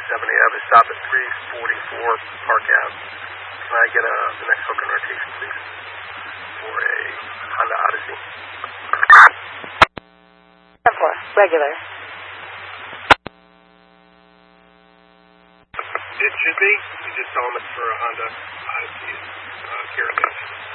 Ave is stop at 344 Park Ave. Can I get the next hook and rotation, please, for a Honda Odyssey? 10-4, regular. It should be. You just tell them it's for a Honda Odyssey, Caravan.